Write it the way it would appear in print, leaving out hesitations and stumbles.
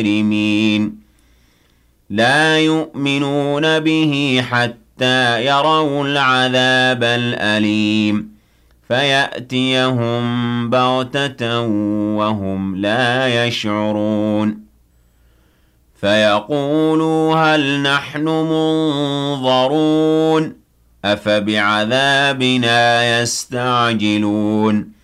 المجرمين لا يؤمنون به حتى يروا العذاب الأليم فيأتيهم بغتة وهم لا يشعرون فيقولوا هل نحن منظرون أفبعذابنا يستعجلون